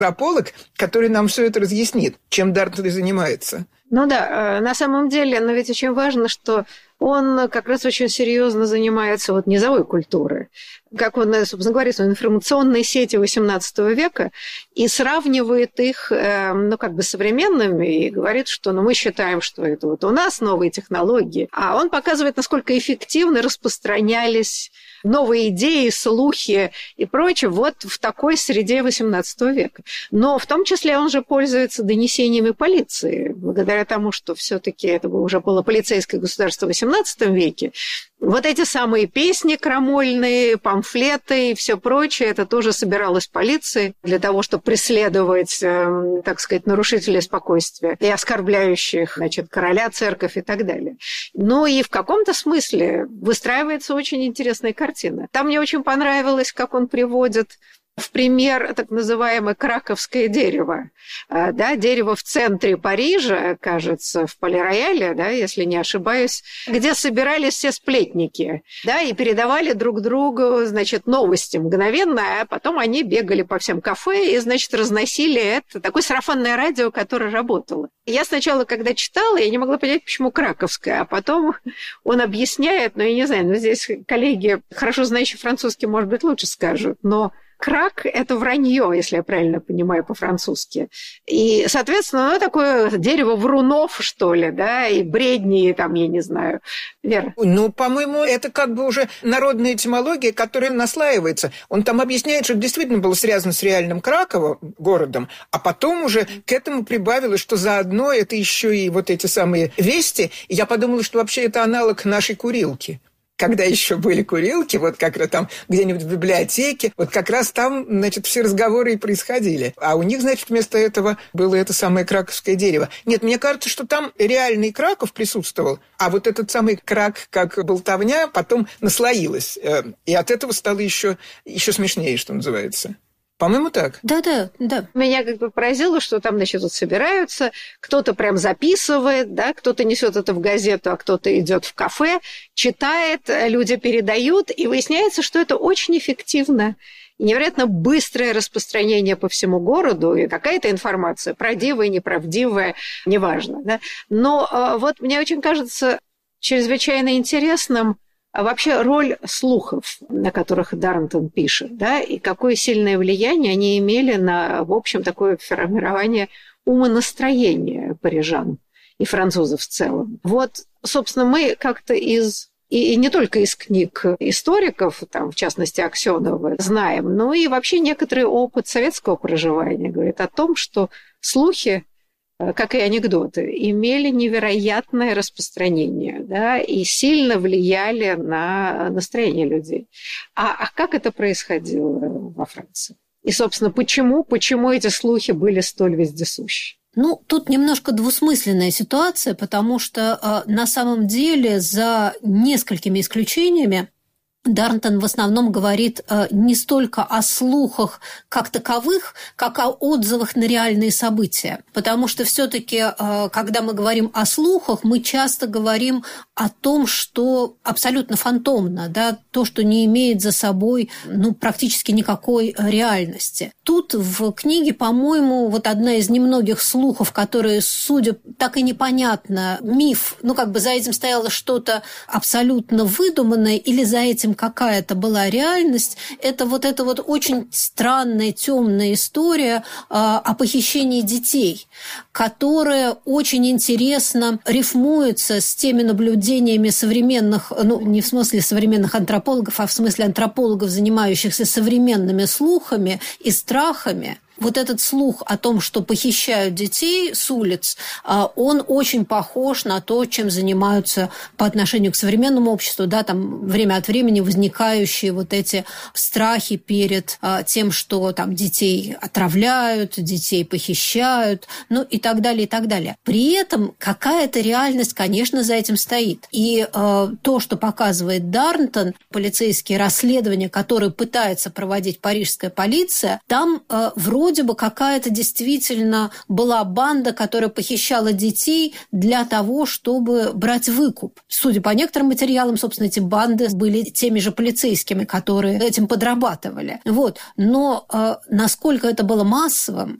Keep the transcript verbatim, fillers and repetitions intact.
антрополог, который нам все это разъяснит, чем Дарнтон и занимается. Ну да, на самом деле, но ведь очень важно, что он как раз очень серьезно занимается вот низовой культурой. Как он, собственно говоря, информационные сети восемнадцатого века, и сравнивает их, ну, как бы современными, и говорит, что ну, мы считаем, что это вот у нас новые технологии. А он показывает, насколько эффективно распространялись новые идеи, слухи и прочее вот в такой среде восемнадцатого века. Но в том числе он же пользуется донесениями полиции, благодаря тому, что все-таки это уже было полицейское государство в восемнадцатом веке. Вот эти самые песни крамольные, памфлеты и все прочее, это тоже собиралось полицией для того, чтобы преследовать, э, так сказать, нарушителей спокойствия и оскорбляющих, значит, короля, церковь и так далее. Ну и в каком-то смысле выстраивается очень интересная картина. Там мне очень понравилось, как он приводит в пример так называемое краковское дерево. Да, дерево в центре Парижа, кажется, в Пале-Рояле, да, если не ошибаюсь, где собирались все сплетники, да, и передавали друг другу, значит, новости мгновенно, а потом они бегали по всем кафе и, значит, разносили это. Такое сарафанное радио, которое работало. Я сначала, когда читала, я не могла понять, почему краковское, а потом он объясняет, ну, я не знаю, ну, здесь коллеги, хорошо знающие французский, может быть, лучше скажут, но крак – это вранье, если я правильно понимаю по-французски. И, соответственно, ну, такое дерево врунов, что ли, да, и бредни, там, я не знаю. Вера? Ну, по-моему, это как бы уже народная этимология, которая наслаивается. Он там объясняет, что действительно было связано с реальным Краковом, городом, а потом уже к этому прибавилось, что заодно это еще и вот эти самые вести. И я подумала, что вообще это аналог нашей курилки. Когда еще были курилки, вот как раз там где-нибудь в библиотеке, вот как раз там, значит, все разговоры и происходили. А у них, значит, вместо этого было это самое краковское дерево. Нет, мне кажется, что там реальный Краков присутствовал, а вот этот самый крак, как болтовня, потом наслоилась. И от этого стало еще, еще смешнее, что называется. По-моему, так. Да-да, да. Меня как бы поразило, что там, значит, вот собираются, кто-то прям записывает, да, кто-то несет это в газету, а кто-то идет в кафе, читает, люди передают, и выясняется, что это очень эффективно. И невероятно быстрое распространение по всему городу, и какая-то информация, правдивая, неправдивая, неважно, да. Но вот мне очень кажется чрезвычайно интересным а вообще роль слухов, на которых Дарнтон пишет, да, и какое сильное влияние они имели на, в общем, такое формирование умонастроения парижан и французов в целом. Вот, собственно, мы как-то из... И не только из книг историков, там, в частности, Аксёнова, знаем, но и вообще некоторый опыт советского проживания говорит о том, что слухи, как и анекдоты, имели невероятное распространение, да, и сильно влияли на настроение людей. А, а как это происходило во Франции? И, собственно, почему, почему эти слухи были столь вездесущи? Ну, тут немножко двусмысленная ситуация, потому что э, на самом деле за несколькими исключениями Дарнтон в основном говорит э, не столько о слухах как таковых, как о отзывах на реальные события. Потому что все-таки, э, когда мы говорим о слухах, мы часто говорим о том, что абсолютно фантомно, да, то, что не имеет за собой ну, практически никакой реальности. Тут в книге, по-моему, вот одна из немногих слухов, которые, судя, так и непонятно, миф, ну как бы за этим стояло что-то абсолютно выдуманное или за этим какая-то была реальность, это вот эта вот очень странная, темная история э, о похищении детей, которая очень интересно рифмуется с теми наблюдениями современных, ну, не в смысле современных антропологов, а в смысле антропологов, занимающихся современными слухами и страхами. Вот этот слух о том, что похищают детей с улиц, он очень похож на то, чем занимаются по отношению к современному обществу, да, там время от времени возникающие вот эти страхи перед тем, что там детей отравляют, детей похищают, ну и так далее, и так далее. При этом какая-то реальность, конечно, за этим стоит. И э, то, что показывает Дарнтон, полицейские расследования, которые пытается проводить парижская полиция, там э, вроде вроде бы какая-то действительно была банда, которая похищала детей для того, чтобы брать выкуп. Судя по некоторым материалам, собственно, эти банды были теми же полицейскими, которые этим подрабатывали. Вот. Но э, насколько это было массовым,